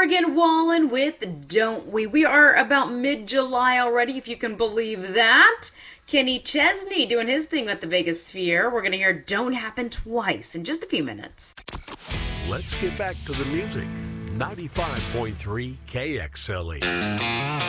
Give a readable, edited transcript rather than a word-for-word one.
Morgan Wallen with Don't We. We are about mid-July already, if you can believe that. Kenny Chesney doing his thing with the Vegas Sphere. We're going to hear Don't Happen Twice in just a few minutes. Let's get back to the music. 95.3 KXLE.